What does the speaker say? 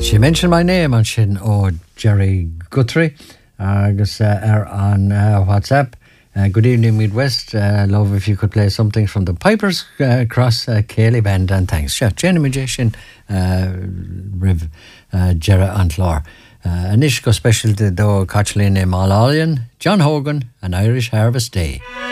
She mentioned my name on sin Jerry Guthrie agus on WhatsApp. Good evening, Midwest. Love if you could play something from the Pipers Cross Cayley Band, and thanks. Jenny Magician, Riv Jera Antlor. An Ishko special to do Cochlin Malalian, John Hogan, and Irish Harvest Day.